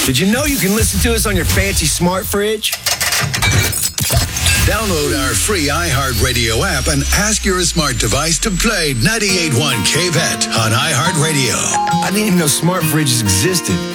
Did you know you can listen to us on your fancy smart fridge? Download our free iHeartRadio app and ask your smart device to play 98.1 KVET on iHeartRadio. I didn't even know smart fridges existed.